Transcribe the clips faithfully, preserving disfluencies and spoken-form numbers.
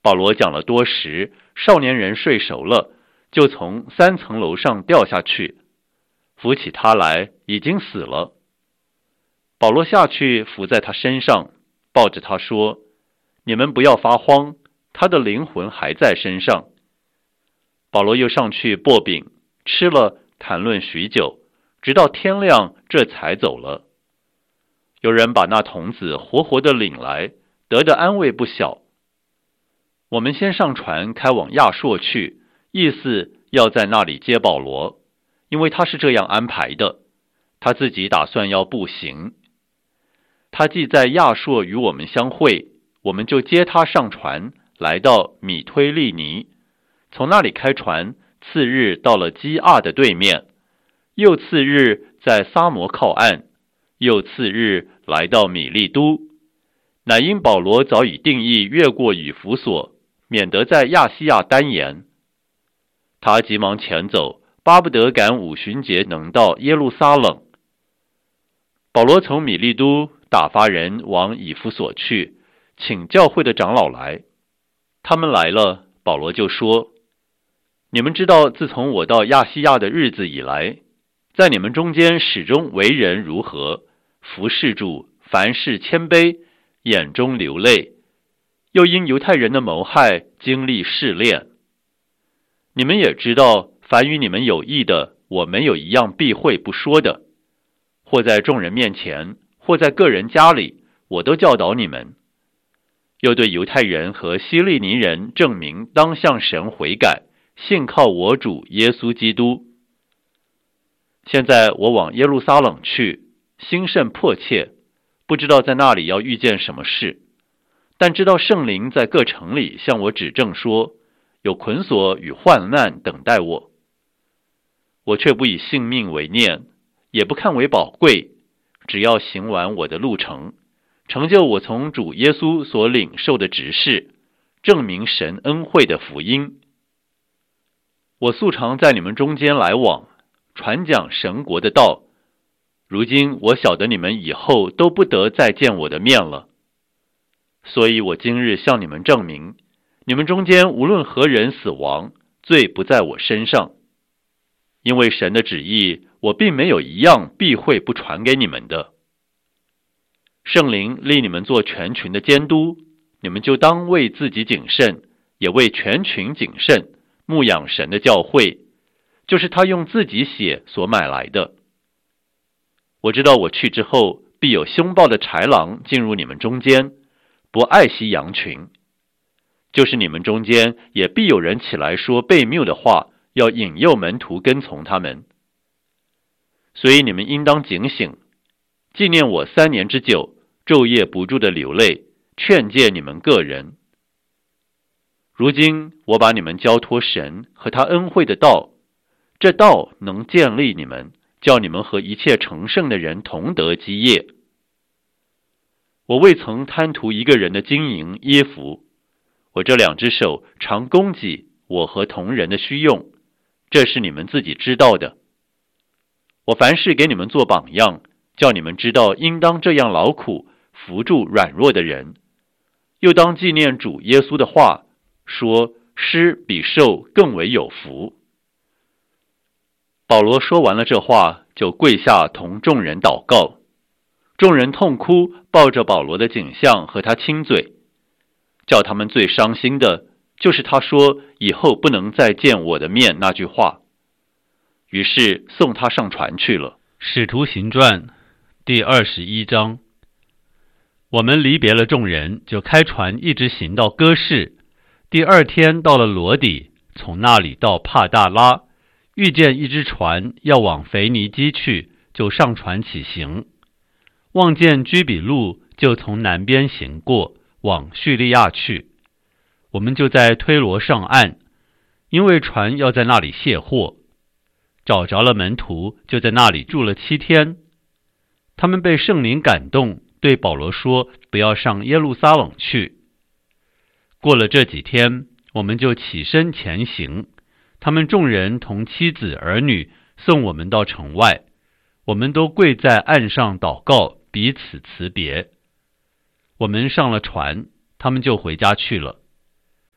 保罗讲了多时，少年人睡熟了，就从三层楼上掉下去，扶起他来，已经死了。保罗下去伏在他身上，抱着他说：你们不要发慌，他的灵魂还在身上。保罗又上去擘饼，吃了，谈论许久，直到天亮，这才走了。有人把那童子活活的领来，得的安慰不小。我们先上船开往亚朔去，意思要在那里接保罗，因为他是这样安排的，他自己打算要步行。他既在亚朔与我们相会，我们就接他上船，来到米推利尼，从那里开船，次日到了基亚的对面，又次日在撒摩靠岸，又次日来到米利都。乃因保罗早已定义越过以弗所，免得在亚细亚单言。他急忙前走，巴不得赶五旬节能到耶路撒冷。保罗从米利都打发人往以弗所去，请教会的长老来。他们来了，保罗就说：你们知道自从我到亚细亚的日子以来，在你们中间始终为人如何，服侍主，凡事谦卑，眼中流泪，又因犹太人的谋害经历试炼。你们也知道，凡与你们有益的，我没有一样避讳不说的，或在众人面前，或在个人家里，我都教导你们。又对犹太人和希利尼人证明当向神悔改，信靠我主耶稣基督。现在我往耶路撒冷去，心甚迫切，不知道在那里要遇见什么事，但知道圣灵在各城里向我指证说，有捆锁与患难等待我。我却不以性命为念，也不看为宝贵，只要行完我的路程，成就我从主耶稣所领受的职事，证明神恩惠的福音。我素常在你们中间来往，传讲神国的道，如今我晓得你们以后都不得再见我的面了。所以我今日向你们证明，你们中间无论何人死亡，罪不在我身上。因为神的旨意，我并没有一样避讳不传给你们的。圣灵立你们做全群的监督，你们就当为自己谨慎，也为全群谨慎，牧养神的教会，就是他用自己血所买来的。我知道我去之后，必有凶暴的豺狼进入你们中间，不爱惜羊群。就是你们中间也必有人起来说悖谬的话，要引诱门徒跟从他们。所以你们应当警醒，纪念我三年之久，昼夜不住的流泪，劝诫你们个人。如今我把你们交托神和他恩惠的道，这道能建立你们，叫你们和一切成圣的人同得基业。我未曾贪图一个人的金银衣服，我这两只手常供给我和同人的需用，这是你们自己知道的。我凡事给你们做榜样，叫你们知道应当这样劳苦，扶助软弱的人，又当纪念主耶稣的话，说施比受更为有福。保罗说完了这话，就跪下同众人祷告。众人痛哭，抱着保罗的颈项和他亲嘴。叫他们最伤心的，就是他说以后不能再见我的面那句话。于是送他上船去了。 使徒行传第二十一章。我们离别了众人，就开船一直行到哥士。第二天到了罗底，从那里到帕大拉，遇见一只船要往腓尼基去，就上船起行。望见居比路，就从南边行过，往叙利亚去。我们就在推罗上岸，因为船要在那里卸货。找着了门徒，就在那里住了七天。他们被圣灵感动，对保罗说，不要上耶路撒冷去。过了这几天，我们就起身前行。他们众人同妻子儿女送我们到城外，我们都跪在岸上祷告，彼此辞别。我们上了船，他们就回家去了。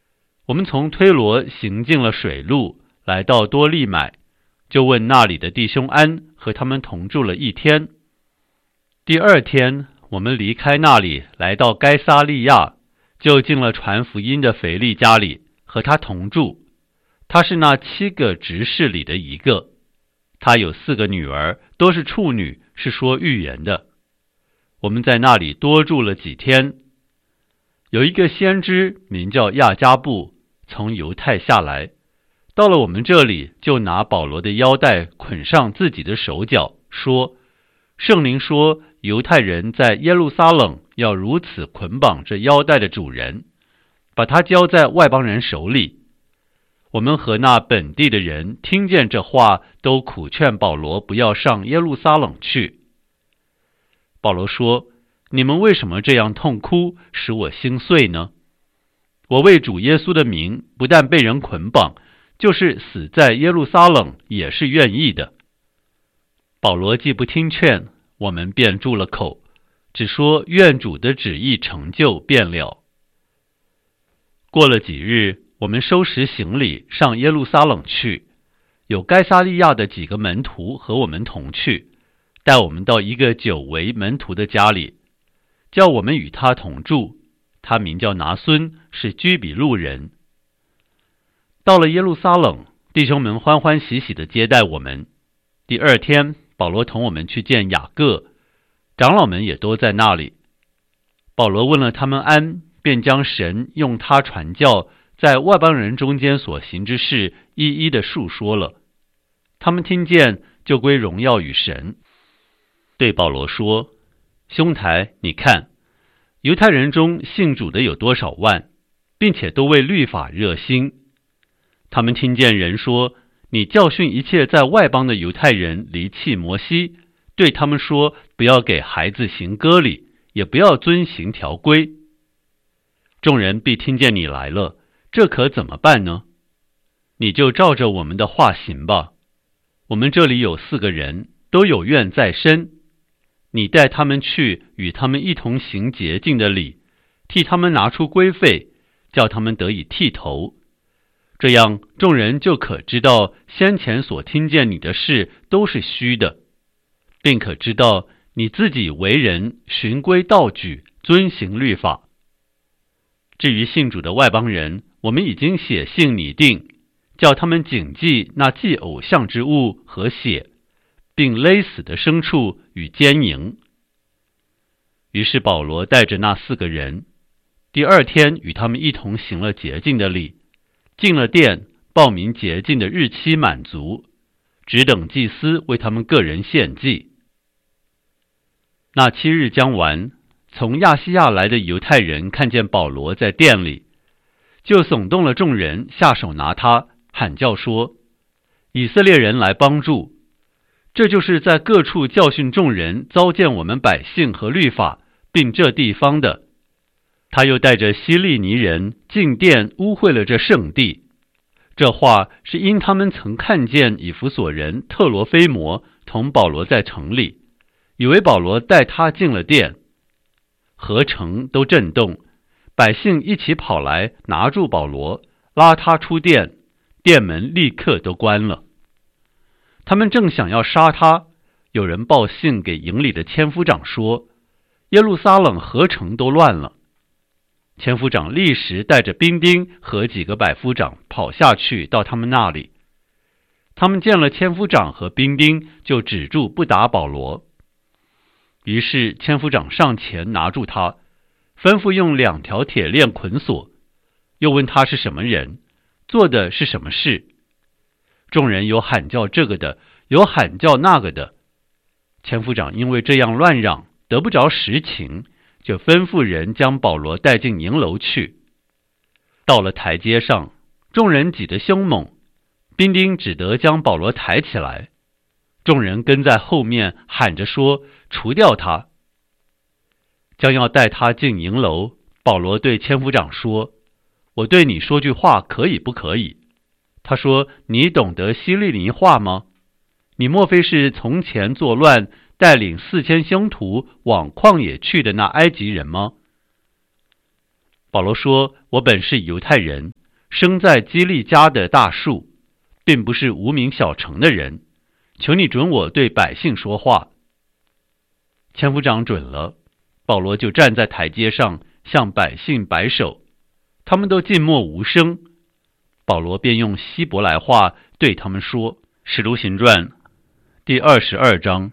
我们从推罗行进了水路，来到多利买，就问那里的弟兄安，和他们同住了一天。第二天，我们离开那里，来到该撒利亚，就进了传福音的腓力家里，和他同住。他是那七个执事里的一个，他有四个女儿，都是处女，是说预言的。我们在那里多住了几天。有一个先知名叫亚加布，从犹太下来，到了我们这里，就拿保罗的腰带捆上自己的手脚，说：圣灵说，犹太人在耶路撒冷要如此捆绑这腰带的主人，把他交在外邦人手里。我们和那本地的人听见这话，都苦劝保罗不要上耶路撒冷去。保罗说：你们为什么这样痛哭，使我心碎呢？我为主耶稣的名，不但被人捆绑，就是死在耶路撒冷也是愿意的。保罗既不听劝，我们便住了口，只说愿主的旨意成就便了。过了几日，我们收拾行李上耶路撒冷去，有该撒利亚的几个门徒和我们同去，带我们到一个久为门徒的家里，叫我们与他同住。他名叫拿孙，是居比路人。到了耶路撒冷，弟兄们欢欢喜喜地接待我们。第二天，保罗同我们去见雅各，长老们也都在那里。保罗问了他们安，便将神用他传教在外邦人中间所行之事一一的述说了。他们听见，就归荣耀与神。对保罗说：兄台，你看，犹太人中信主的有多少万，并且都为律法热心。他们听见人说，你教训一切在外邦的犹太人离弃摩西，对他们说，不要给孩子行割礼，也不要遵行条规。众人必听见你来了，这可怎么办呢？你就照着我们的话行吧。我们这里有四个人，都有愿在身。你带他们去，与他们一同行洁净的礼，替他们拿出规费，叫他们得以剃头。这样众人就可知道先前所听见你的事都是虚的，并可知道你自己为人循规蹈矩，遵行律法。至于信主的外邦人，我们已经写信拟定，叫他们谨记那祭偶像之物和血，并勒死的牲畜与奸淫。于是保罗带着那四个人，第二天与他们一同行了洁净的礼，进了殿，报明洁净的日期满足，只等祭司为他们个人献祭。那七日将完，从亚细亚来的犹太人看见保罗在殿里，就耸动了众人，下手拿他，喊叫说：以色列人来帮助！这就是在各处教训众人，糟践我们百姓和律法，并这地方的。他又带着希利尼人进殿，污秽了这圣地。这话是因他们曾看见以弗所人特罗菲摩同保罗在城里，以为保罗带他进了殿。合城都震动，百姓一起跑来拿住保罗，拉他出殿，殿门立刻都关了。他们正想要杀他，有人报信给营里的千夫长说，耶路撒冷合城都乱了。千夫长立时带着兵丁和几个百夫长跑下去到他们那里。他们见了千夫长和兵丁，就止住不打保罗。于是千夫长上前拿住他，吩咐用两条铁链捆锁，又问他是什么人，做的是什么事。众人有喊叫这个的，有喊叫那个的。千夫长因为这样乱嚷，得不着实情，就吩咐人将保罗带进营楼去。到了台阶上，众人挤得凶猛，兵丁只得将保罗抬起来。众人跟在后面喊着说，除掉他。将要带他进营楼，保罗对千夫长说，我对你说句话可以不可以？他说，你懂得希利尼话吗？你莫非是从前作乱，带领四千凶徒往旷野去的那埃及人吗？保罗说，我本是犹太人， 生在基利家的大树，并不是无名小城的人，求你准我对百姓说话。”千夫长准了，保罗就站在台阶上向百姓摆手，他们都静默无声。保罗便用希伯来话对他们说，《使徒行传》第二十二章：“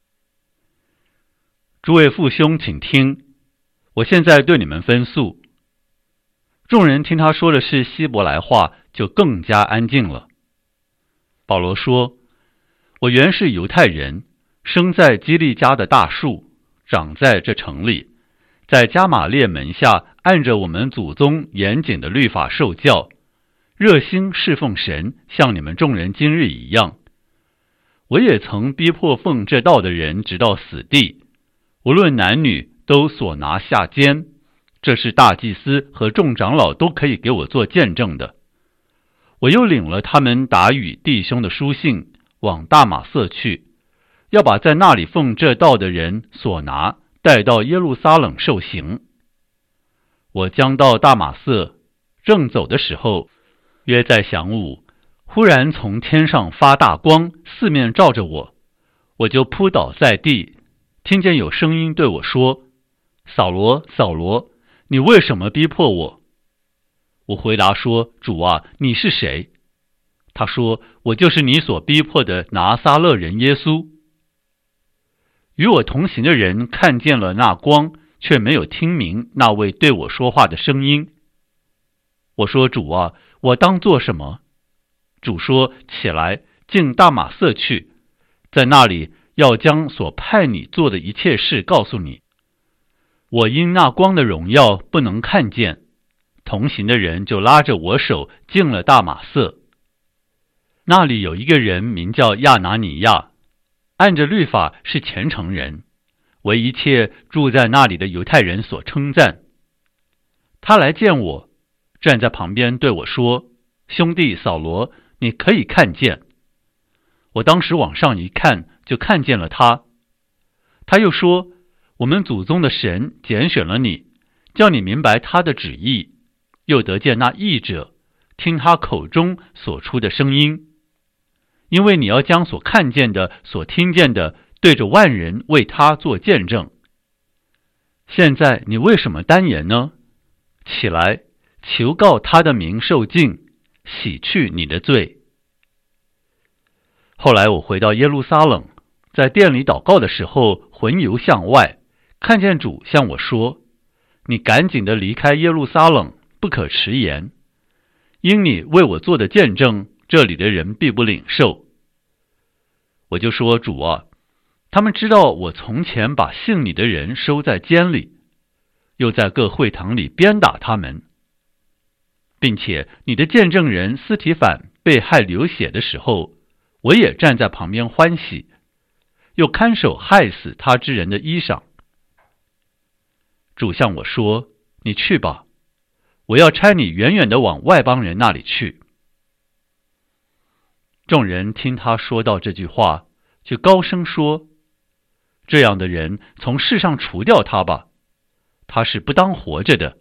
诸位父兄，请听，我现在对你们分诉。”众人听他说的是希伯来话，就更加安静了。保罗说：“我原是犹太人，生在基利家的大树，长在这城里，在加玛列门下，按着我们祖宗严谨的律法受教，热心侍奉神，像你们众人今日一样。我也曾逼迫奉这道的人直到死地，无论男女，都所拿下监。这是大祭司和众长老都可以给我做见证的。我又领了他们打与弟兄的书信，往大马色去，要把在那里奉这道的人所拿带到耶路撒冷受刑。我将到大马色，正走的时候，约在晌午，忽然从天上发大光，四面照着我，我就扑倒在地，听见有声音对我说：“扫罗，扫罗，你为什么逼迫我？”我回答说：“主啊，你是谁？”他说：“我就是你所逼迫的拿撒勒人耶稣。”与我同行的人看见了那光，却没有听明那位对我说话的声音。我说：“主啊，我当做什么？”主说：“起来，进大马色去，在那里要将所派你做的一切事告诉你。”我因那光的荣耀不能看见，同行的人就拉着我手进了大马色。那里有一个人名叫亚拿尼亚，按着律法是虔诚人，为一切住在那里的犹太人所称赞。他来见我，站在旁边对我说：“兄弟扫罗，你可以看见。”我当时往上一看，就看见了他。他又说：“我们祖宗的神拣选了你，叫你明白他的旨意，又得见那义者，听他口中所出的声音。因为你要将所看见的、所听见的，对着万人为他做见证。现在你为什么单言呢？起来，求告他的名受尽，洗去你的罪。”后来我回到耶路撒冷，在殿里祷告的时候，魂游向外，看见主向我说：“你赶紧的离开耶路撒冷，不可迟延，因你为我做的见证，这里的人必不领受。”我就说：“主啊，他们知道我从前把信你的人收在监里，又在各会堂里鞭打他们，并且你的见证人司提反被害流血的时候，我也站在旁边欢喜，又看守害死他之人的衣裳。”主向我说：“你去吧，我要差你远远的往外邦人那里去。”众人听他说到这句话，就高声说：“这样的人从世上除掉他吧，他是不当活着的。”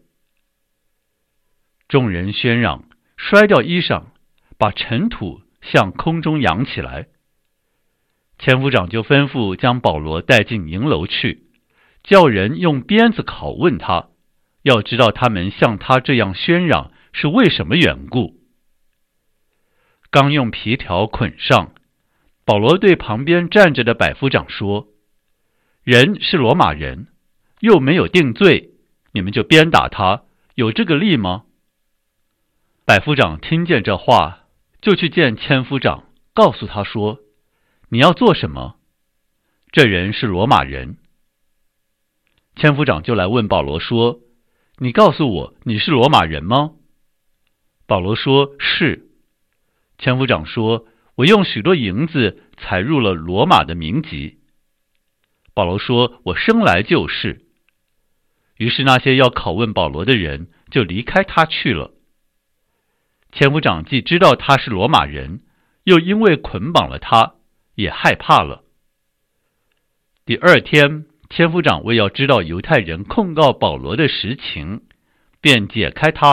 众人喧嚷，摔掉衣裳，把尘土向空中扬起来。千夫长就吩咐将保罗带进营楼去，叫人用鞭子拷问他，要知道他们像他这样喧嚷是为什么缘故。刚用皮条捆上，保罗对旁边站着的百夫长说：“人是罗马人，又没有定罪，你们就鞭打他，有这个例吗？”百夫长听见这话，就去见千夫长，告诉他说：“你要做什么？这人是罗马人。”千夫长就来问保罗说：“你告诉我，你是罗马人吗？”保罗说：“是。”千夫长说：“我用许多银子采入了罗马的民籍。”保罗说：“我生来就是。”于是那些要拷问保罗的人就离开他去了。千夫长既知道他是罗马人，又因为捆绑了他，也害怕了。第二天，千夫长为要知道犹太人控告保罗的实情，便解开他，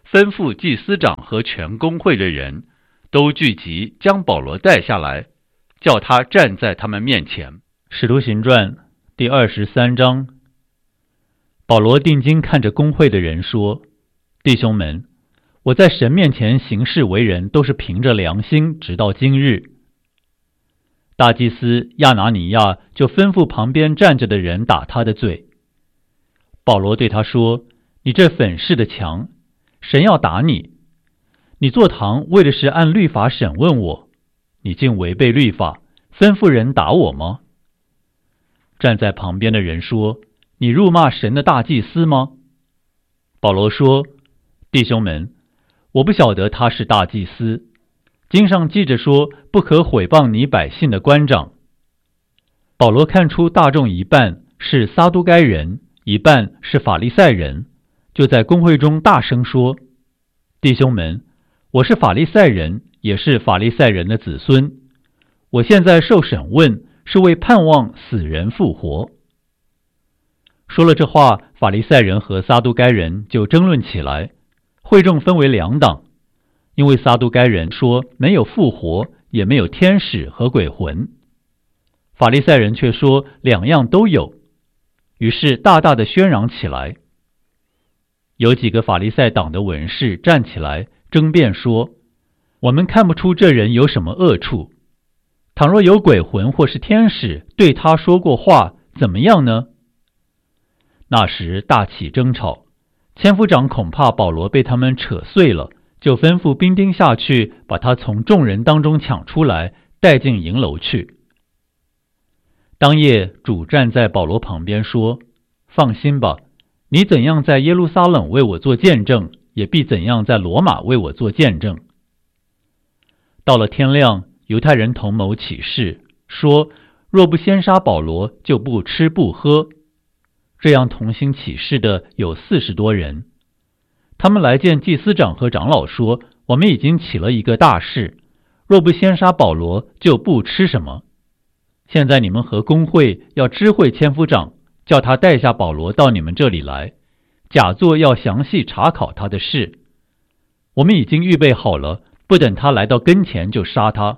吩咐祭司长和全公会的人都聚集，将保罗带下来，叫他站在他们面前。 使徒行传第二十三章。保罗定睛看着公会的人说：弟兄们，我在神面前行事为人，都是凭着良心，直到今日。大祭司亚拿尼亚就吩咐旁边站着的人打他的嘴。保罗对他说：你这粉饰的墙，神要打你。你坐堂为的是按律法审问我，你竟违背律法，吩咐人打我吗？站在旁边的人说：你辱骂神的大祭司吗？保罗说：弟兄们，我不晓得他是大祭司。经上记着说，不可毁谤你百姓的官长。保罗看出大众一半是撒都该人，一半是法利赛人，就在公会中大声说：弟兄们，我是法利赛人，也是法利赛人的子孙。我现在受审问，是为盼望死人复活。说了这话，法利赛人和撒都该人就争论起来，会众分为两党。因为撒都该人说没有复活，也没有天使和鬼魂，法利赛人却说两样都有，于是大大的喧嚷起来。有几个法利赛党的文士站起来争辩说：我们看不出这人有什么恶处，倘若有鬼魂或是天使对他说过话，怎么样呢？那时大起争吵，千夫长恐怕保罗被他们扯碎了，就吩咐兵丁下去，把他从众人当中抢出来，带进营楼去。当夜，主站在保罗旁边说：放心吧，你怎样在耶路撒冷为我做见证，也必怎样在罗马为我做见证。到了天亮，犹太人同谋起誓，说若不先杀保罗，就不吃不喝。这样同心起誓的有四十多人。他们来见祭司长和长老说：我们已经起了一个大事，若不先杀保罗，就不吃什么。现在你们和公会要知会千夫长，叫他带下保罗到你们这里来，假作要详细查考他的事。我们已经预备好了，不等他来到跟前就杀他。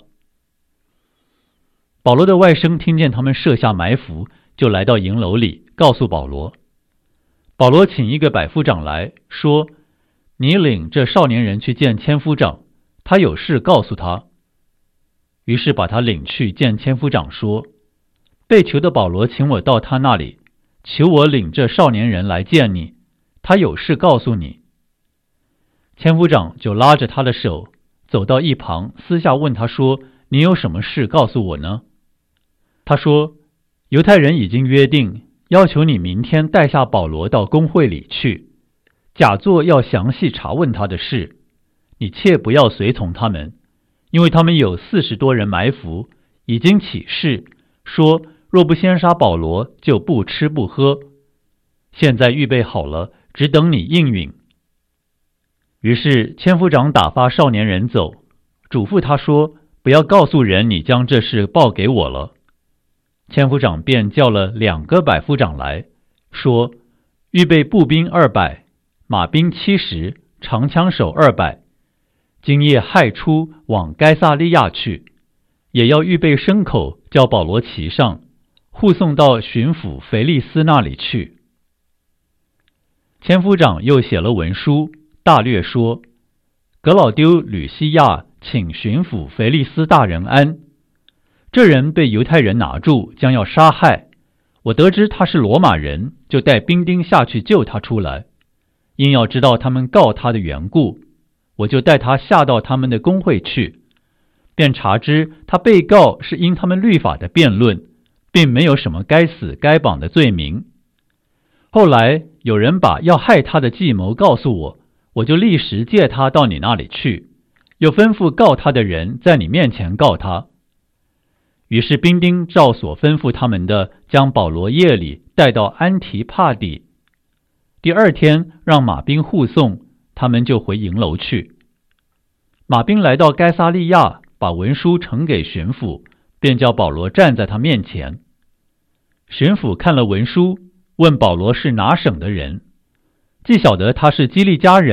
保罗的外甥听见他们设下埋伏，就来到营楼里，告诉保罗。保罗请一个百夫长来说：你领这少年人去见千夫长，他有事告诉他。于是把他领去见千夫长，说：被囚的保罗请我到他那里，求我领这少年人来见你，他有事告诉你。千夫长就拉着他的手走到一旁，私下问他说：你有什么事告诉我呢？他说：犹太人已经约定，要求你明天带下保罗到公会里去，假作要详细查问他的事，你切不要随从他们，因为他们有四十多人埋伏，已经起誓，说若不先杀保罗，就不吃不喝。现在预备好了，只等你应允。于是千夫长打发少年人走，嘱咐他说：不要告诉人你将这事报给我了。千夫长便叫了两个百夫长来，说：预备步兵二百，马兵七十，长枪手二百，今夜亥初往该撒利亚去，也要预备牲口，叫保罗骑上，护送到巡抚腓利斯那里去。千夫长又写了文书，大略说：格老丢吕西亚请巡抚腓利斯大人安。这人被犹太人拿住，将要杀害。我得知他是罗马人，就带兵丁下去救他出来。因要知道他们告他的缘故，我就带他下到他们的公会去，便查知他被告是因他们律法的辩论，并没有什么该死该绑的罪名。后来有人把要害他的计谋告诉我，我就立时借他到你那里去，又吩咐告他的人在你面前告他。于是兵丁照所吩咐他们的，将保罗夜里带到安提帕底。第二天让马兵护送，他们就回营楼去。马兵来到该撒利亚，把文书呈给巡抚，便叫保罗站在他面前。巡抚看了文书，问保罗是哪省的人，既晓得他是基利家人，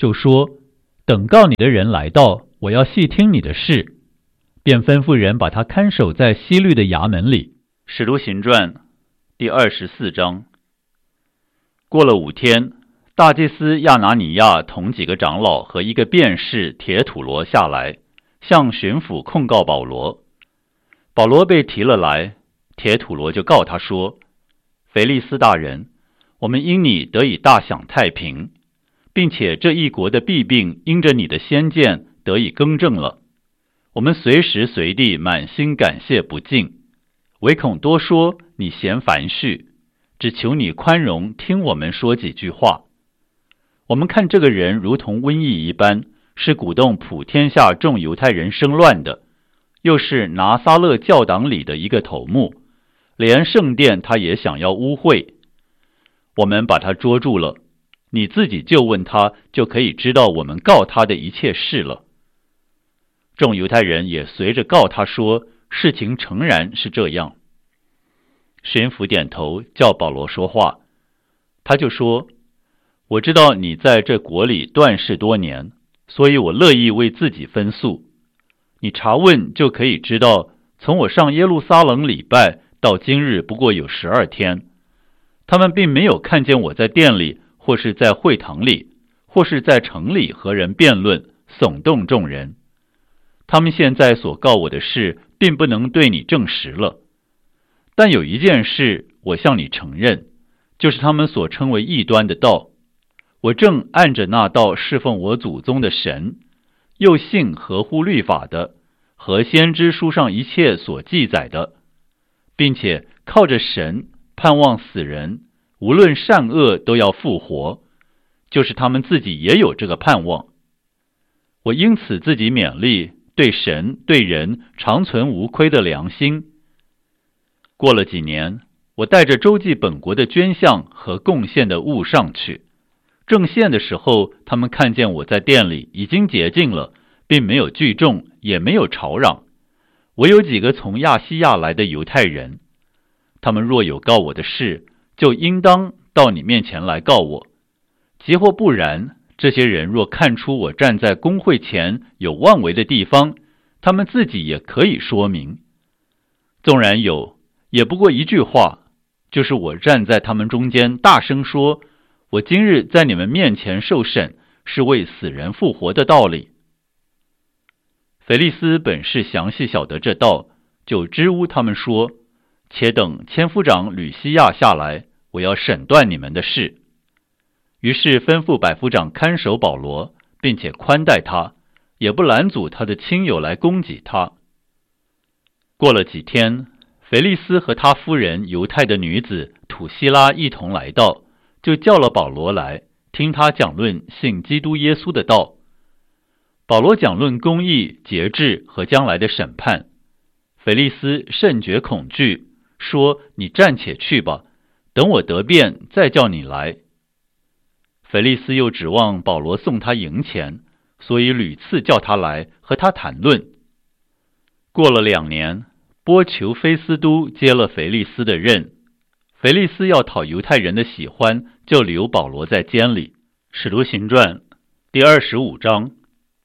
就说：等告你的人来到，我要细听你的事。便吩咐人把他看守在希律的衙门里。 使徒行传第二十四章。过了五天，大祭司亚拿尼亚同几个长老和一个辩士铁土罗下来，向巡抚控告保罗。保罗被提了来，铁土罗就告他说：腓利斯大人，我们因你得以大享太平，并且这一国的弊病因着你的先见得以更正了。我们随时随地满心感谢不尽，唯恐多说你嫌繁絮，只求你宽容听我们说几句话。我们看这个人如同瘟疫一般，是鼓动普天下众犹太人生乱的，又是拿撒勒教党里的一个头目，连圣殿他也想要污秽。我们把他捉住了，你自己就问他，就可以知道我们告他的一切事了。众犹太人也随着告他说，事情诚然是这样。巡抚点头，叫保罗说话。他就说：我知道你在这国里断事多年，所以我乐意为自己分诉。你查问就可以知道，从我上耶路撒冷礼拜到今日不过有十二天，他们并没有看见我在殿里，或是在会堂里，或是在城里和人辩论，耸动众人。他们现在所告我的事，并不能对你证实了。但有一件事，我向你承认，就是他们所称为异端的道。我正按着那道侍奉我祖宗的神，又信合乎律法的，和先知书上一切所记载的，并且靠着神盼望死人，无论善恶都要复活，就是他们自己也有这个盼望。我因此自己勉励，对神对人常存无亏的良心。过了几年，我带着周济本国的捐项和贡献的物上去，正献的时候，他们看见我在店里已经洁净了，并没有聚众，也没有吵嚷。我有几个从亚细亚来的犹太人，他们若有告我的事，就应当到你面前来告我。即或不然，这些人若看出我站在公会前有妄为的地方，他们自己也可以说明。纵然有，也不过一句话，就是我站在他们中间大声说，我今日在你们面前受审，是为死人复活的道理。腓利斯本是详细晓得这道，就支吾他们说，且等千夫长吕西亚下来，我要审断你们的事。于是吩咐百夫长看守保罗，并且宽待他，也不拦阻他的亲友来攻击他。过了几天，腓利斯和他夫人犹太的女子土希拉一同来到，就叫了保罗来，听他讲论信基督耶稣的道。保罗讲论公义、节制和将来的审判。腓利斯甚觉恐惧，说：你暂且去吧，等我得便再叫你来。腓利斯又指望保罗送他银钱，所以屡次叫他来和他谈论。过了两年，波求菲斯都接了腓利斯的任。腓利斯要讨犹太人的喜欢，就留保罗在监里。使徒行传第二十五章。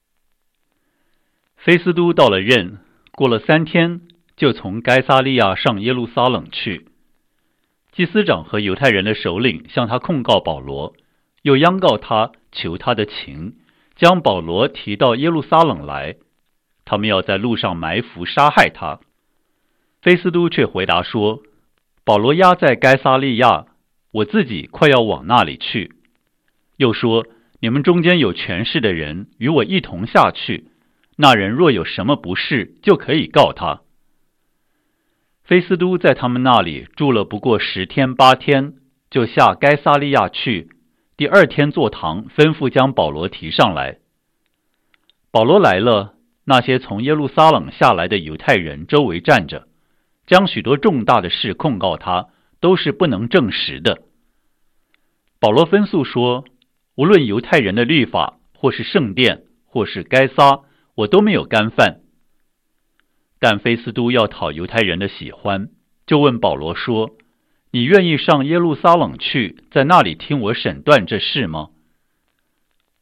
菲斯都到了任，过了三天，就从该撒利亚上耶路撒冷去。祭司长和犹太人的首领向他控告保罗，又央告他，求他的情，将保罗提到耶路撒冷来，他们要在路上埋伏杀害他。菲斯都却回答说，保罗押在该撒利亚，我自己快要往那里去。又说，你们中间有权势的人与我一同下去，那人若有什么不是，就可以告他。菲斯都在他们那里住了不过十天八天，就下该撒利亚去。第二天坐堂，吩咐将保罗提上来。保罗来了，那些从耶路撒冷下来的犹太人周围站着，将许多重大的事控告他，都是不能证实的。保罗分诉说，无论犹太人的律法，或是圣殿，或是该撒，我都没有干犯。但菲斯都要讨犹太人的喜欢，就问保罗说，你愿意上耶路撒冷去，在那里听我审断这事吗？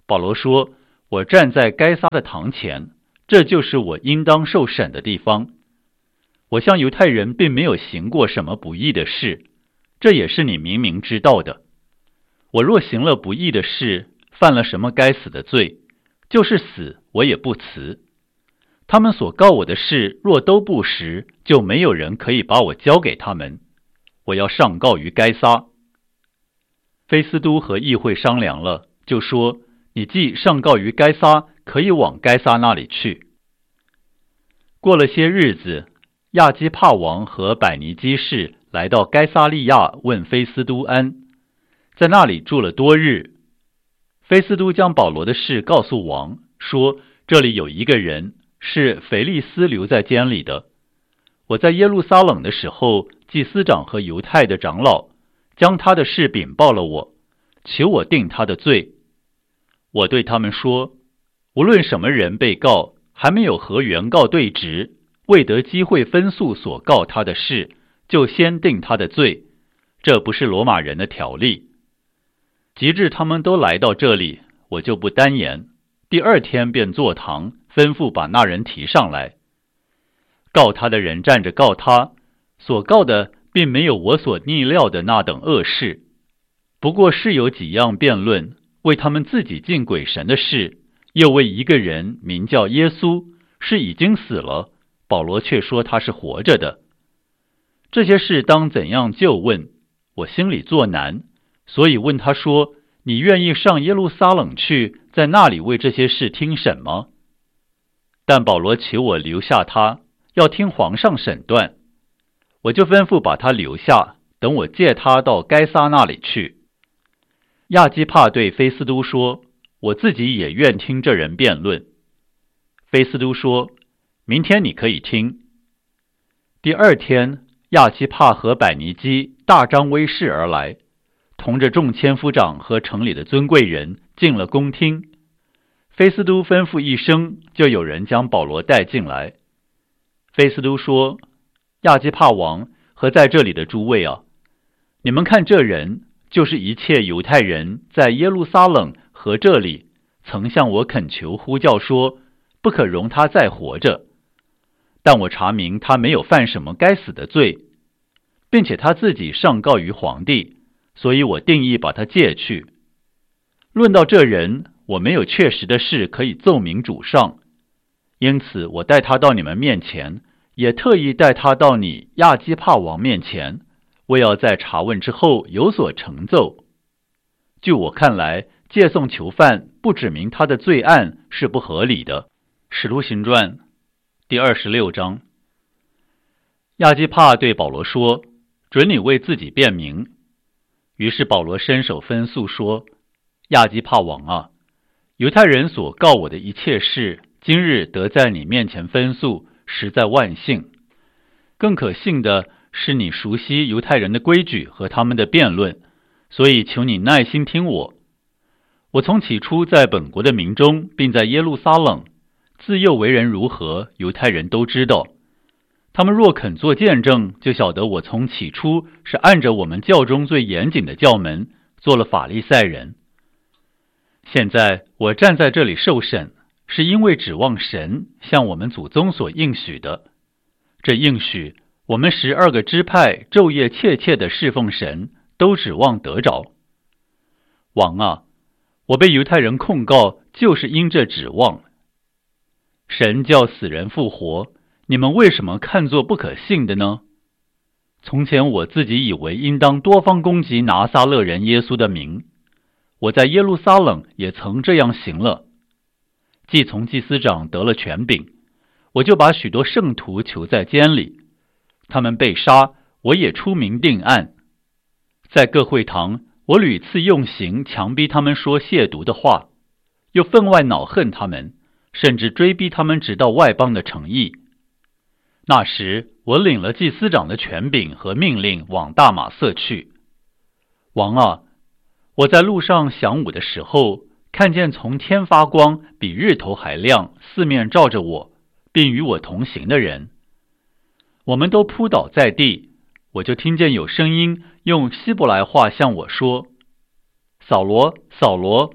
保罗说，我站在该撒的堂前，这就是我应当受审的地方。我向犹太人并没有行过什么不义的事，这也是你明明知道的。我若行了不义的事，犯了什么该死的罪，就是死我也不辞。他们所告我的事若都不实，就没有人可以把我交给他们。我要上告于该撒。菲斯都和议会商量了，就说，你既上告于该撒，可以往该撒那里去。过了些日子，亚基帕王和百尼基士来到该撒利亚，问菲斯都安，在那里住了多日。菲斯都将保罗的事告诉王，说，这里有一个人是腓利斯留在监里的。我在耶路撒冷的时候，祭司长和犹太的长老将他的事禀报了我，求我定他的罪。我对他们说，无论什么人被告，还没有和原告对质，未得机会分诉所告他的事，就先定他的罪，这不是罗马人的条例。及至他们都来到这里，我就不单言，第二天便坐堂，吩咐把那人提上来。告他的人站着告他，所告的并没有我所逆料的那等恶事，不过是有几样辩论，为他们自己敬鬼神的事，又为一个人名叫耶稣，是已经死了，保罗却说他是活着的。这些事当怎样就问，我心里作难，所以问他说，你愿意上耶路撒冷去，在那里为这些事听审吗？但保罗求我留下他，要听皇上审断。我就吩咐把他留下，等我借他到该撒那里去。亚基帕对菲斯都说，我自己也愿听这人辩论。菲斯都说，明天你可以听。第二天，亚基帕和百尼基大张威势而来，同着众千夫长和城里的尊贵人进了宫厅。菲斯都吩咐一声，就有人将保罗带进来。菲斯都说，亚基帕王和在这里的诸位啊，你们看这人，就是一切犹太人在耶路撒冷和这里曾向我恳求呼叫说，不可容他再活着。但我查明他没有犯什么该死的罪，并且他自己上告于皇帝，所以我定义把他借去。论到这人，我没有确实的事可以奏明主上，因此我带他到你们面前，也特意带他到你亚基帕王面前，为要在查问之后有所成奏。据我看来，借送囚犯不指明他的罪案是不合理的。使徒行传第二十六章。亚基帕对保罗说，准你为自己辩明。于是保罗伸手分诉说，亚基帕王啊，犹太人所告我的一切事，今日得在你面前分诉，实在万幸。更可信的是，你熟悉犹太人的规矩和他们的辩论，所以求你耐心听我。我从起初在本国的民中，并在耶路撒冷，自幼为人如何，犹太人都知道。他们若肯做见证，就晓得我从起初是按着我们教中最严谨的教门，做了法利赛人。现在我站在这里受审，是因为指望神向我们祖宗所应许的。这应许，我们十二个支派昼夜切切的侍奉神，都指望得着。王啊，我被犹太人控告，就是因这指望。神叫死人复活，你们为什么看作不可信的呢？从前我自己以为应当多方攻击拿撒勒人耶稣的名，我在耶路撒冷也曾这样行了。既从祭司长得了权柄，我就把许多圣徒囚在监里，他们被杀，我也出名定案。在各会堂，我屡次用刑强逼他们说亵渎的话，又分外恼恨他们，甚至追逼他们直到外邦的城邑。那时我领了祭司长的权柄和命令往大马色去。王啊，我在路上晌午的时候，看见从天发光，比日头还亮，四面照着我，并与我同行的人。我们都扑倒在地，我就听见有声音用希伯来话向我说，扫罗，扫罗，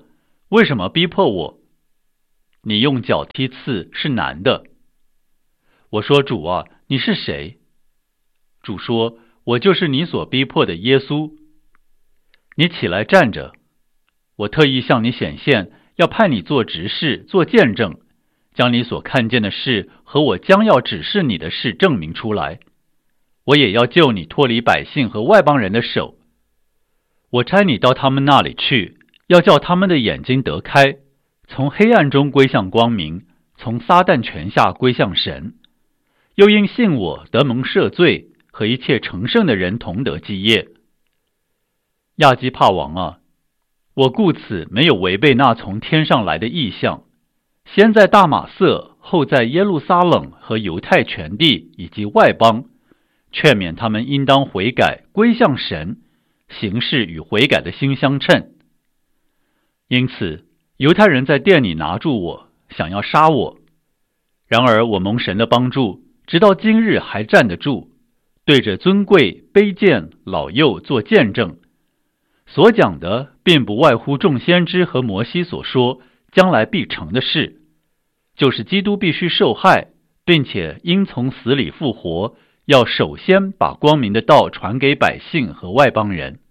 为什么逼迫我？你用脚踢刺是难的。我说，主啊，你是谁？主说，我就是你所逼迫的耶稣。你起来站着，我特意向你显现，要派你做执事，做见证，将你所看见的事和我将要指示你的事证明出来。我也要救你脱离百姓和外邦人的手。我差你到他们那里去，要叫他们的眼睛得开，从黑暗中归向光明，从撒旦权下归向神。又因信我得蒙赦罪，和一切成圣的人同得基业。亚基帕王啊，我故此没有违背那从天上来的异象，先在大马色，后在耶路撒冷和犹太全地以及外邦，劝勉他们应当悔改，归向神，行事与悔改的心相称。因此犹太人在殿里拿住我，想要杀我。然而我蒙神的帮助，直到今日还站得住，对着尊贵、卑贱、老幼做见证。所讲的并不外乎众先知和摩西所说将来必成的事，就是基督必须受害，并且因从死里复活，要首先把光明的道传给百姓和外邦人。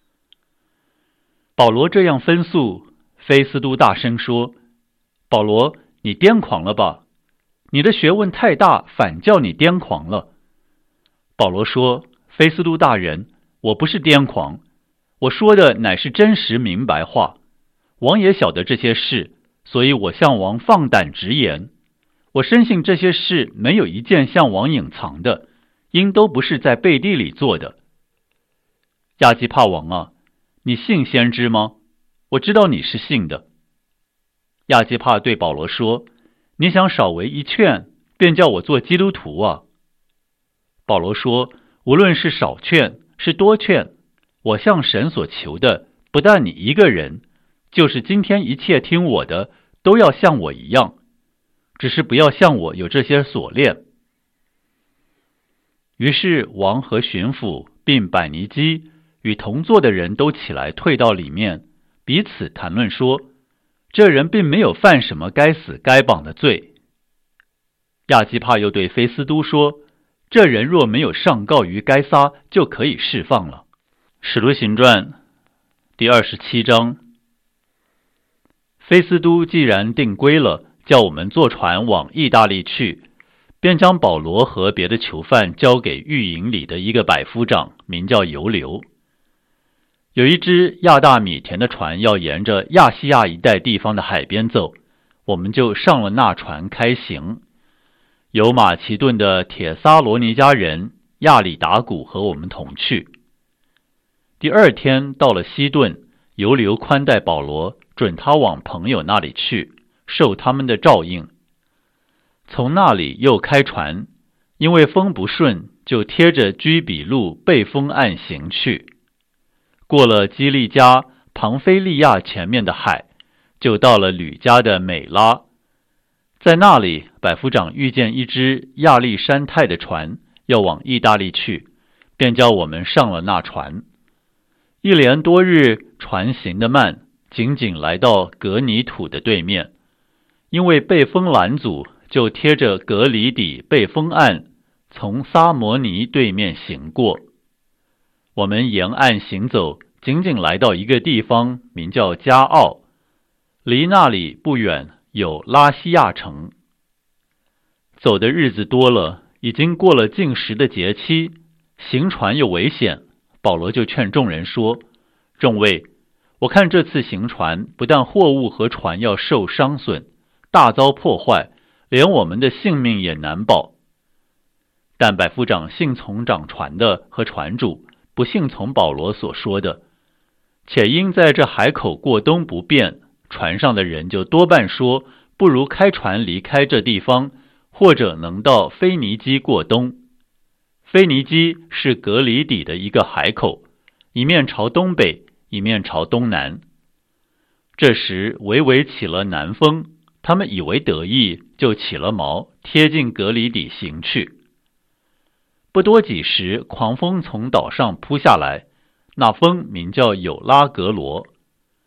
保罗这样分诉，菲斯都大声说，保罗，你癫狂了吧？你的学问太大，反叫你癫狂了。保罗说，菲斯都大人，我不是癫狂，我说的乃是真实明白话。王也晓得这些事，所以我向王放胆直言。我深信这些事没有一件向王隐藏的，因都不是在背地里做的。亚基帕王啊，你信先知吗？我知道你是信的。亚基帕对保罗说，你想少为一劝，便叫我做基督徒啊？保罗说，无论是少劝是多劝，我向神所求的，不但你一个人，就是今天一切听我的，都要像我一样，只是不要像我有这些锁链。于是王和巡抚并百尼基与同坐的人都起来退到里面，彼此谈论说，这人并没有犯什么该死该绑的罪。亚基帕又对菲斯都说，这人若没有上告于该撒，就可以释放了。使徒行传第二十七章。菲斯都既然定规了，叫我们坐船往意大利去，便将保罗和别的囚犯交给狱营里的一个百夫长，名叫尤留。有一只亚大米田的船要沿着亚细亚一带地方的海边走，我们就上了那船开行。有马其顿的铁撒罗尼迦人亚里达古和我们同去。第二天到了西顿，尤留宽待保罗，准他往朋友那里去，受他们的照应。从那里又开船，因为风不顺，就贴着居比路背风岸行去。过了基利加、庞菲利亚前面的海，就到了吕家的美拉。在那里，百夫长遇见一只亚历山泰的船，要往意大利去，便叫我们上了那船。一连多日，船行得慢，仅仅来到格尼土的对面，因为被风拦阻，就贴着格里底背风岸，从撒摩尼对面行过。我们沿岸行走，仅仅来到一个地方，名叫加奥，离那里不远有拉西亚城。走的日子多了，已经过了禁食的节期，行船又危险，保罗就劝众人说，众位，我看这次行船，不但货物和船要受伤损，大遭破坏，连我们的性命也难保。但百夫长信从掌船的和船主，不信从保罗所说的，且因在这海口过冬不便，船上的人就多半说，不如开船离开这地方，或者能到腓尼基过冬。腓尼基是格里底的一个海口，一面朝东北，一面朝东南。这时微微起了南风，他们以为得意，就起了锚，贴近格里底行去。不多几时，狂风从岛上扑下来，那风名叫有拉格罗。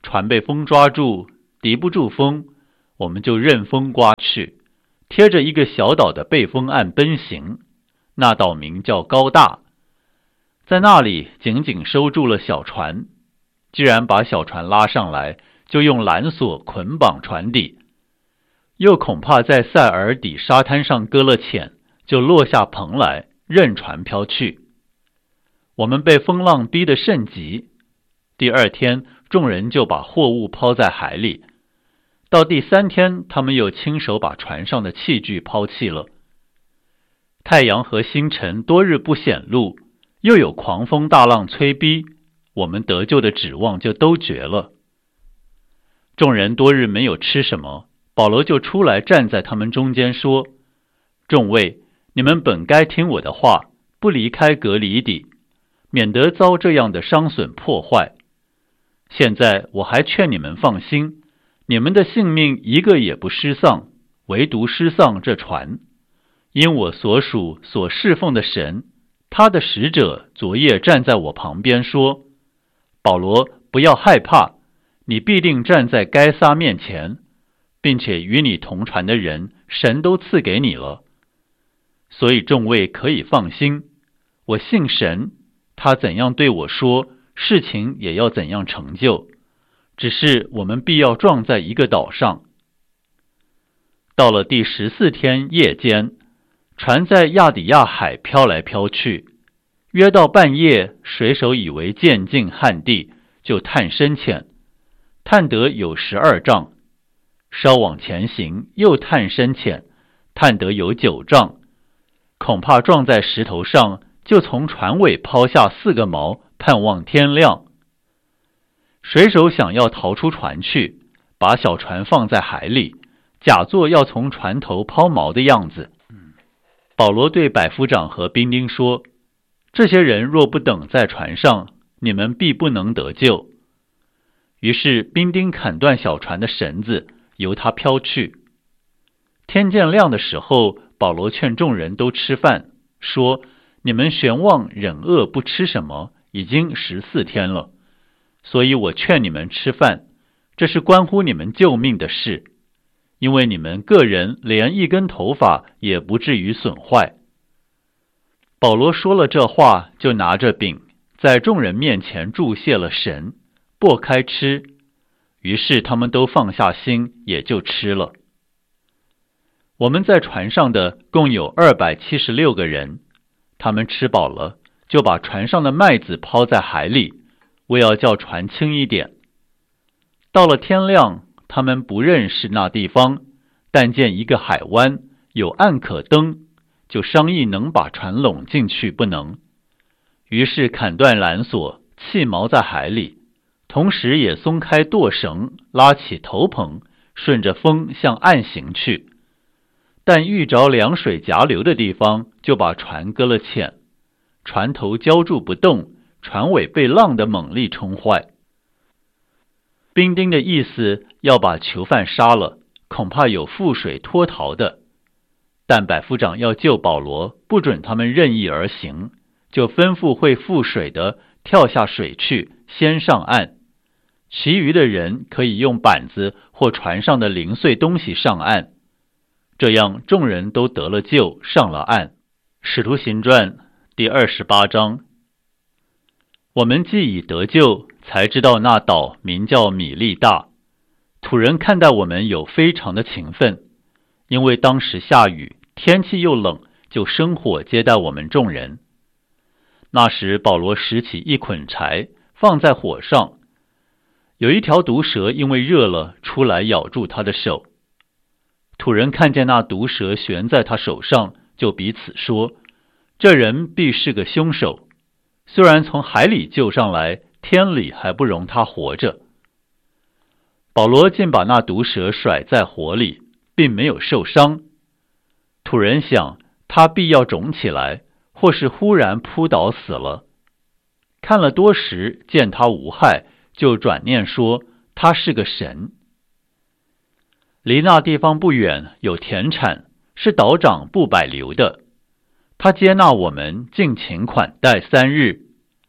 船被风抓住，敌不住风，我们就任风刮去，贴着一个小岛的背风岸奔行。那岛名叫高大，在那里紧紧收住了小船。既然把小船拉上来，就用缆索捆绑船底，又恐怕在塞尔底沙滩上搁了浅，就落下蓬来，任船飘去。我们被风浪逼得甚急，第二天众人就把货物抛在海里，到第三天他们又亲手把船上的器具抛弃了。太阳和星辰多日不显露，又有狂风大浪催逼，我们得救的指望就都绝了。众人多日没有吃什么，保罗就出来站在他们中间说：众位，你们本该听我的话，不离开革离底，免得遭这样的伤损破坏。现在我还劝你们放心，你们的性命一个也不失丧，唯独失丧这船。因我所属所侍奉的神，他的使者昨夜站在我旁边说：保罗，不要害怕，你必定站在该撒面前，并且与你同船的人，神都赐给你了。所以众位可以放心，我信神，他怎样对我说，事情也要怎样成就。只是我们必要撞在一个岛上。到了第十四天夜间，船在亚底亚海飘来飘去，约到半夜，水手以为渐近旱地，就探深浅，探得有十二丈，稍往前行，又探深浅，探得有九丈，恐怕撞在石头上，就从船尾抛下四个锚，盼望天亮。水手想要逃出船去，把小船放在海里，假作要从船头抛锚的样子。保罗对百夫长和兵丁说：这些人若不等在船上，你们必不能得救。于是兵丁砍断小船的绳子，由它飘去。天渐亮的时候，保罗劝众人都吃饭，说：你们悬望忍饿不吃什么，已经十四天了，所以我劝你们吃饭，这是关乎你们救命的事，因为你们个人连一根头发也不至于损坏。保罗说了这话，就拿着饼在众人面前祝谢了神，擘开吃，于是他们都放下心，也就吃了。我们在船上的共有二百七十六个人，他们吃饱了，就把船上的麦子抛在海里，为要叫船轻一点。到了天亮，他们不认识那地方，但见一个海湾，有岸可登，就商议能把船拢进去不能。于是砍断缆索，弃锚在海里，同时也松开舵绳，拉起头篷，顺着风向岸行去。但遇着凉水夹流的地方，就把船搁了浅，船头浇住不动，船尾被浪的猛力冲坏。兵丁的意思要把囚犯杀了，恐怕有覆水脱逃的。但百夫长要救保罗，不准他们任意而行，就吩咐会覆水的跳下水去，先上岸。其余的人可以用板子或船上的零碎东西上岸。这样众人都得了救，上了岸。使徒行传第二十八章。我们既已得救，才知道那岛名叫米利大。土人看待我们有非常的勤奋，因为当时下雨，天气又冷，就生火接待我们众人。那时保罗拾起一捆柴，放在火上，有一条毒蛇因为热了，出来咬住他的手。土人看见那毒蛇悬在他手上，就彼此说：这人必是个凶手，虽然从海里救上来，天理还不容他活着。保罗竟把那毒蛇甩在火里，并没有受伤。土人想他必要肿起来，或是忽然扑倒死了。看了多时，见他无害，就转念说他是个神。离那地方不远有田产，是岛长布百流的，他接纳我们，尽情款待三日。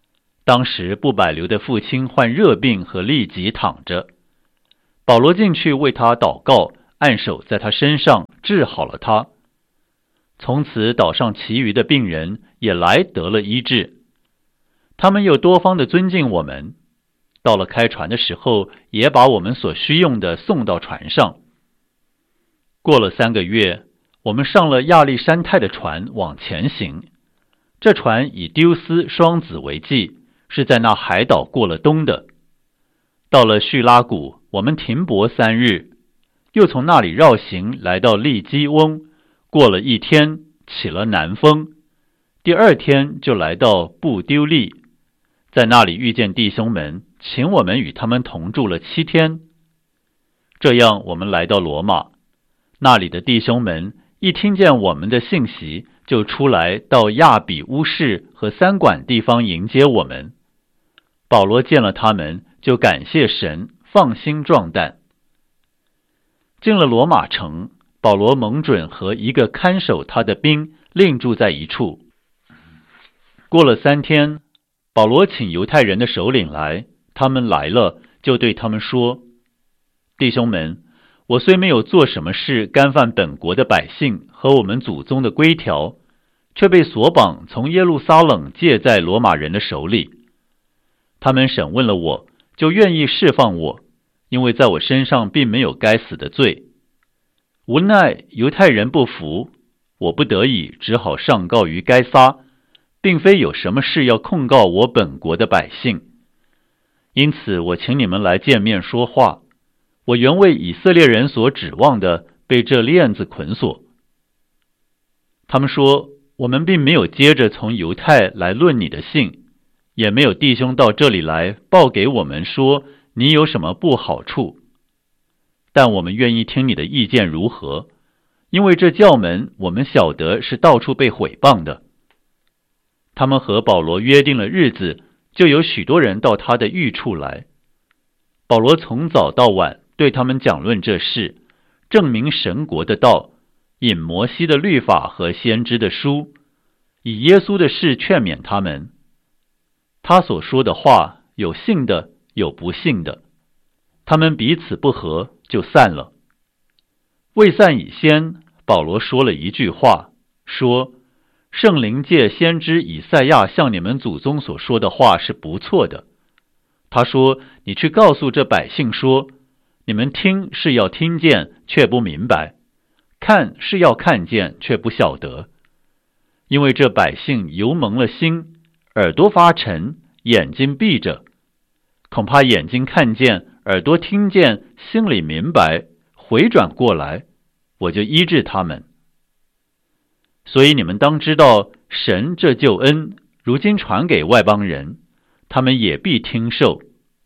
当时布百流的父亲患热病和痢疾躺着，保罗进去为他祷告，按手在他身上，治好了他。从此岛上其余的病人也来得了医治。他们又多方的尊敬我们，到了开船的时候，也把我们所需用的送到船上。过了三个月，我们上了亚历山泰的船往前行。这船以丢斯双子为记，是在那海岛过了冬的。到了叙拉古，我们停泊三日，又从那里绕行来到利基翁，过了一天，起了南风。第二天就来到布丢利，在那里遇见弟兄们，请我们与他们同住了七天。这样我们来到罗马，那里的弟兄们一听见我们的信息，就出来到亚比乌市和三馆地方迎接我们。保罗见了他们，就感谢神，放心壮胆。进了罗马城，保罗蒙准和一个看守他的兵另住在一处。过了三天，保罗请犹太人的首领来，他们来了，就对他们说：弟兄们，我虽没有做什么事干犯本国的百姓和我们祖宗的规条，却被索绑从耶路撒冷借在罗马人的手里。他们审问了我，就愿意释放我，因为在我身上并没有该死的罪。无奈犹太人不服，我不得已只好上告于该撒，并非有什么事要控告我本国的百姓。因此我请你们来见面说话。我原为以色列人所指望的，被这链子捆锁。他们说，我们并没有接着从犹太来论你的信，也没有弟兄到这里来报给我们说你有什么不好处。但我们愿意听你的意见如何，因为这教门我们晓得是到处被毁谤的。他们和保罗约定了日子，就有许多人到他的寓处来。保罗从早到晚对他们讲论这事，证明神国的道，引摩西的律法和先知的书，以耶稣的事劝勉他们。他所说的话，有信的，有不信的。他们彼此不和，就散了。未散以先，保罗说了一句话，说：圣灵借先知以赛亚向你们祖宗所说的话是不错的。他说：你去告诉这百姓说，你们听是要听见，却不明白；看是要看见，却不晓得。因为这百姓油蒙了心，耳朵发沉，眼睛闭着，恐怕眼睛看见，耳朵听见，心里明白，回转过来，我就医治他们。所以你们当知道，神这救恩如今传给外邦人，他们也必听受。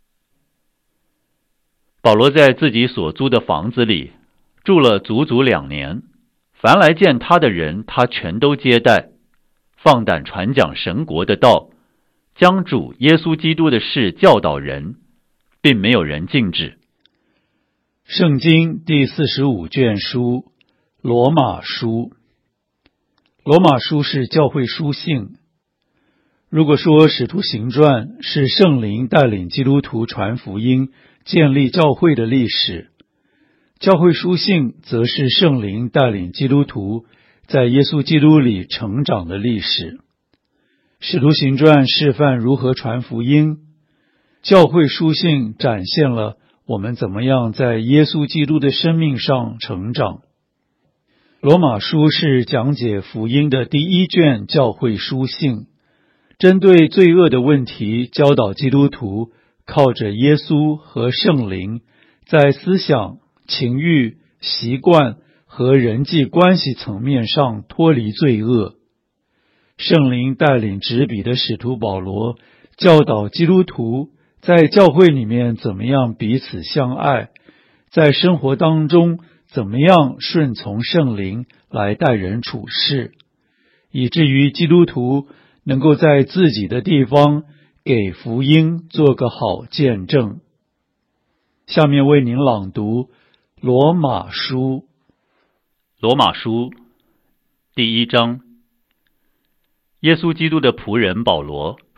保罗在自己所租的房子里住了足足两年，凡来见他的人，他全都接待，放胆传讲神国的道，将主耶稣基督的事教导人，并没有人禁止。 圣经第四十五卷书，罗马书。罗马书是教会书信。如果说使徒行传是圣灵带领基督徒传福音、建立教会的历史，教会书信则是圣灵带领基督徒在耶稣基督里成长的历史。使徒行传示范如何传福音，教会书信展现了我们怎么样在耶稣基督的生命上成长。罗马书是讲解福音的第一卷教会书信，针对罪恶的问题教导基督徒靠着耶稣和圣灵，在思想、情欲、习惯和人际关系层面上脱离罪恶。圣灵带领执笔的使徒保罗教导基督徒在教会里面怎么样彼此相爱，在生活当中怎么样顺从圣灵来待人处事，以至于基督徒能够在自己的地方给福音做个好见证。下面为您朗读罗马书。 罗马书第一章。耶稣基督的仆人保罗，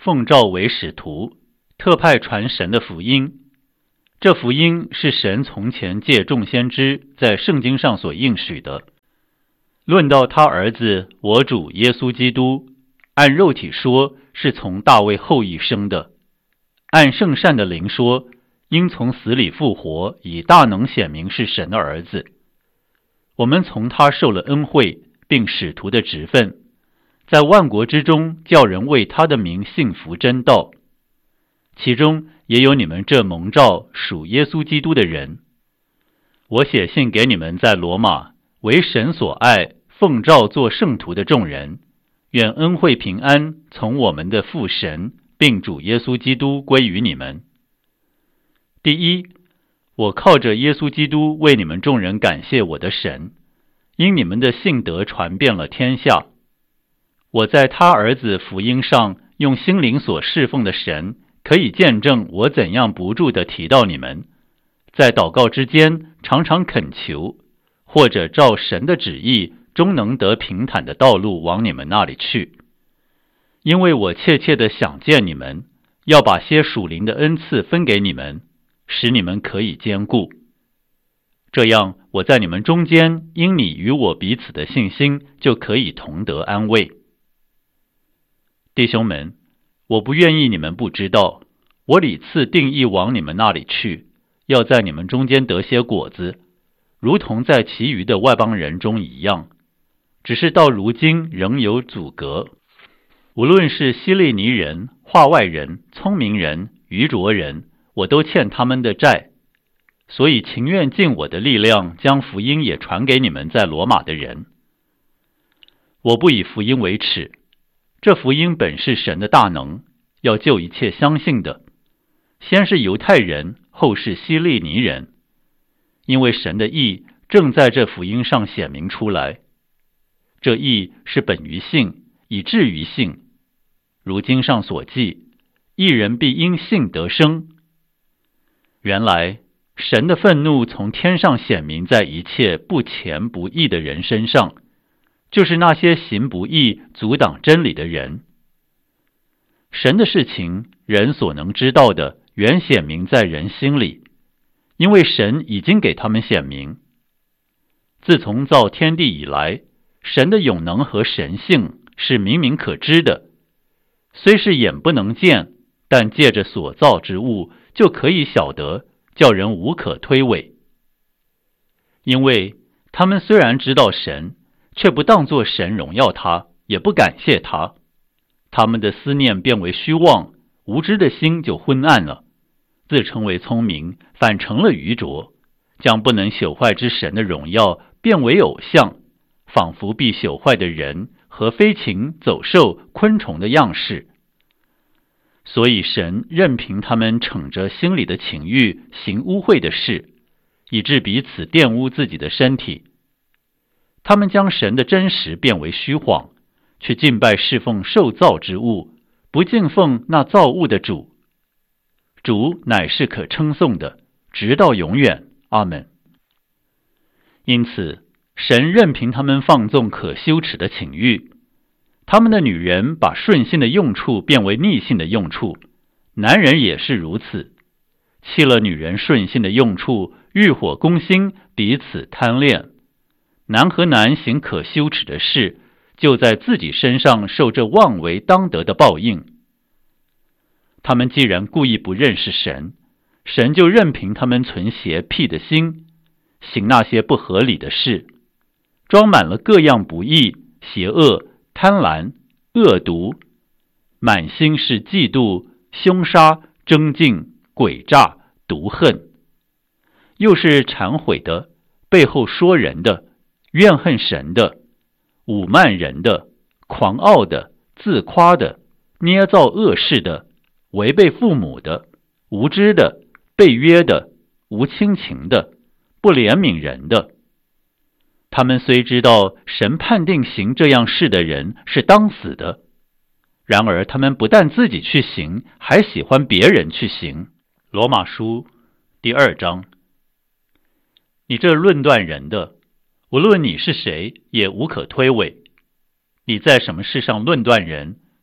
奉召为使徒，特派传神的福音。这福音是神从前借众先知在圣经上所应许的。论到他儿子我主耶稣基督，按肉体说是从大卫后裔生的，按圣善的灵说，应从死里复活，以大能显明是神的儿子。我们从他受了恩惠，并使徒的职分，在万国之中叫人为他的名信服真道，其中也有你们这蒙召属耶稣基督的人。我写信给你们在罗马为神所爱，奉召做圣徒的众人，愿恩惠平安从我们的父神并主耶稣基督归于你们。第一，我靠着耶稣基督为你们众人感谢我的神，因你们的信德传遍了天下。我在他儿子福音上用心灵所侍奉的神，可以见证我怎样不住地提到你们，在祷告之间常常恳求，或者照神的旨意终能得平坦的道路往你们那里去。因为我切切地想见你们，要把些属灵的恩赐分给你们，使你们可以坚固。这样我在你们中间，因你与我彼此的信心，就可以同得安慰。弟兄们，我不愿意你们不知道，我屡次定义往你们那里去，要在你们中间得些果子，如同在其余的外邦人中一样，只是到如今仍有阻隔。无论是希利尼人、化外人、聪明人、愚拙人，我都欠他们的债，所以情愿尽我的力量，将福音也传给你们在罗马的人。我不以福音为耻，这福音本是神的大能，要救一切相信的，先是犹太人，后是希利尼人，因为神的义正在这福音上显明出来。这义是本于信，以至于信。如经上所记，义人必因信得生。原来神的愤怒从天上显明在一切不虔不义的人身上，就是那些行不义阻挡真理的人。神的事情，人所能知道的，原显明在人心里，因为神已经给他们显明。自从造天地以来，神的永能和神性是明明可知的，虽是眼不能见，但借着所造之物就可以晓得，叫人无可推诿。因为他们虽然知道神，却不当作神荣耀他，也不感谢他，他们的思念变为虚妄，无知的心就昏暗了，自称为聪明，反成了愚拙，将不能朽坏之神的荣耀变为偶像，仿佛必朽坏的人和飞禽走兽昆虫的样式。所以神任凭他们逞着心里的情欲行污秽的事，以致彼此玷污自己的身体。他们将神的真实变为虚谎，却敬拜侍奉受造之物，不敬奉那造物的主。主乃是可称颂的，直到永远。阿们。因此神任凭他们放纵可羞耻的情欲，他们的女人把顺性的用处变为逆性的用处，男人也是如此，弃了女人顺性的用处，欲火攻心，彼此贪恋。男和男行可羞耻的事，就在自己身上受这妄为当得的报应。他们既然故意不认识神，神就任凭他们存邪僻的心，行那些不合理的事，装满了各样不义、邪恶、贪婪、恶毒，满心是嫉妒、凶杀、争竞、诡诈、毒恨，又是忏悔的，背后说人的，怨恨神的，侮慢人的，狂傲的，自夸的，捏造恶事的，违背父母的，无知的，被约的，无亲情的，不怜悯人的。他们虽知道神判定行这样事的人是当死的，然而他们不但自己去行，还喜欢别人去行。罗马书第二章。你这论断人的，无论你是谁，也无可推诿。你在什么事上论断人，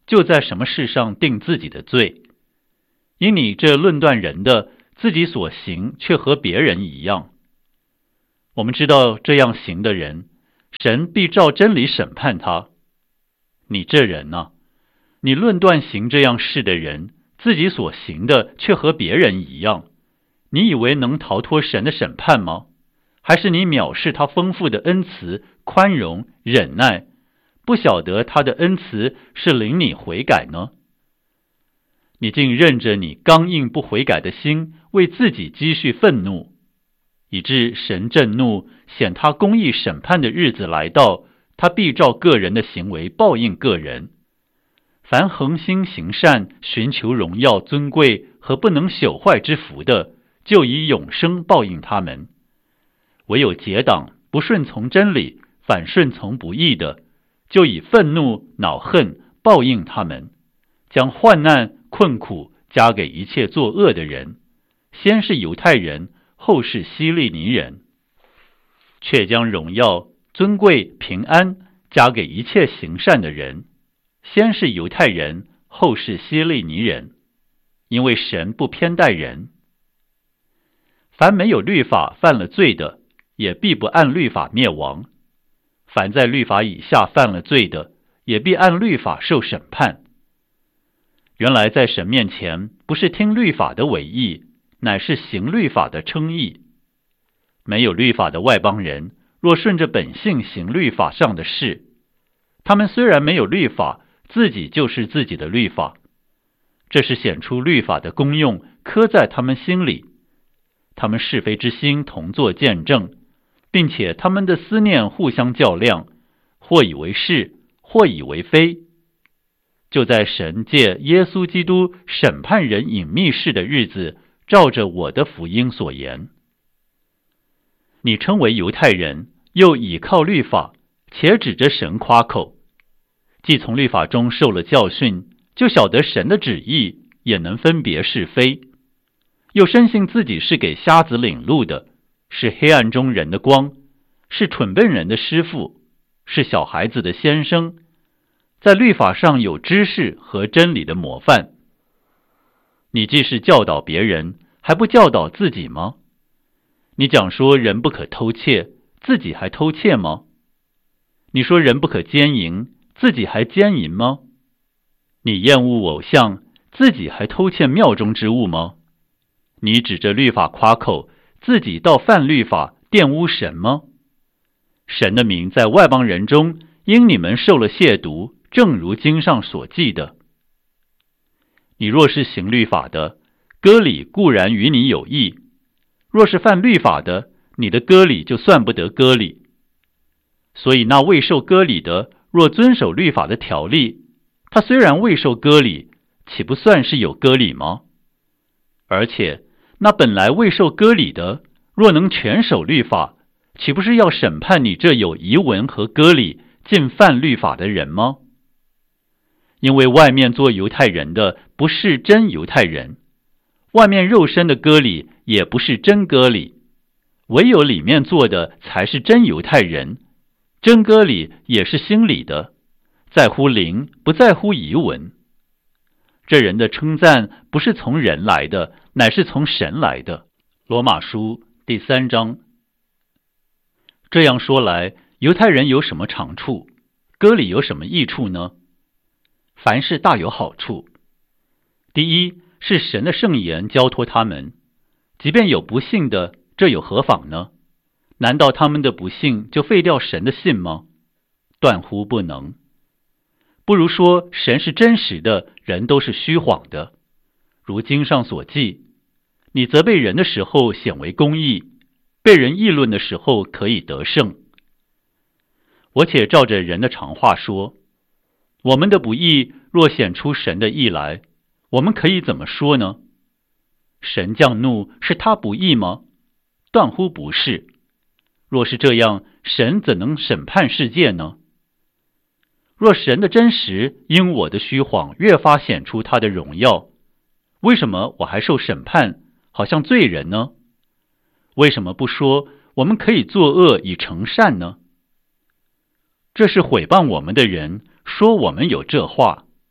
就在什么事上定自己的罪。因你这论断人的，自己所行却和别人一样。我们知道这样行的人，神必照真理审判他。你这人啊，你论断行这样事的人，自己所行的却和别人一样，你以为能逃脱神的审判吗？还是你藐视他丰富的恩慈、宽容、忍耐，不晓得他的恩慈是领你悔改呢？你竟任着你刚硬不悔改的心，为自己积蓄愤怒，以致神震怒，显他公义审判的日子来到，他必照个人的行为报应个人。凡恒心行善、寻求荣耀、尊贵和不能朽坏之福的，就以永生报应他们。唯有结党，不顺从真理，反顺从不义的，就以愤怒、恼恨报应他们，将患难、困苦加给一切作恶的人，先是犹太人，后是希利尼人，却将荣耀、尊贵、平安加给一切行善的人，先是犹太人，后是希利尼人，因为神不偏待人。凡没有律法犯了罪的，也必不按律法灭亡；凡在律法以下犯了罪的，也必按律法受审判。原来在神面前，不是听律法的为义，乃是行律法的称义。没有律法的外邦人，若顺着本性行律法上的事，他们虽然没有律法，自己就是自己的律法。这是显出律法的功用，刻在他们心里。他们是非之心同作见证，并且他们的思念互相较量，或以为是，或以为非。就在神借耶稣基督审判人隐秘事的日子，照着我的福音所言。你称为犹太人，又倚靠律法，且指着神夸口，既从律法中受了教训，就晓得神的旨意，也能分别是非，又深信自己是给瞎子领路的，是黑暗中人的光，是蠢笨人的师傅，是小孩子的先生，在律法上有知识和真理的模范。你既是教导别人，还不教导自己吗？你讲说人不可偷窃，自己还偷窃吗？你说人不可奸淫，自己还奸淫吗？你厌恶偶像，自己还偷窃庙中之物吗？你指着律法夸口，自己倒犯律法，玷污神吗？神的名在外邦人中，因你们受了亵渎，正如经上所记的。你若是行律法的，割礼固然与你有益；若是犯律法的，你的割礼就算不得割礼。所以那未受割礼的，若遵守律法的条例，他虽然未受割礼，岂不算是有割礼吗？而且那本来未受割礼的，若能全守律法，岂不是要审判你这有遗文和割礼，尽犯律法的人吗？因为外面做犹太人的，不是真犹太人，外面肉身的割礼也不是真割礼，唯有里面做的才是真犹太人。真割礼也是心里的，在乎灵，不在乎遗文。这人的称赞不是从人来的，乃是从神来的。罗马书第三章。这样说来，犹太人有什么长处？割礼有什么益处呢？凡事大有好处。第一，是神的圣言交托他们，即便有不信的，这有何妨呢？难道他们的不信就废掉神的信吗？断乎不能。不如说神是真实的，人都是虚谎的。如经上所记，你责备人的时候显为公义，被人议论的时候可以得胜。我且照着人的常话说，我们的不义若显出神的义来，我们可以怎么说呢？神降怒是他不义吗？断乎不是。若是这样，神怎能审判世界呢？若神的真实因我的虚谎越发显出他的荣耀，为什么我还受审判，好像罪人呢？为什么不说我们可以作恶以成善呢？这是毁谤我们的人说我们有这话，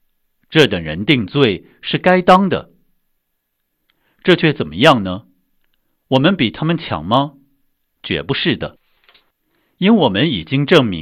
这等人定罪是该当的。这却怎么样呢？我们比他们强吗？绝不是的，因我们已经证明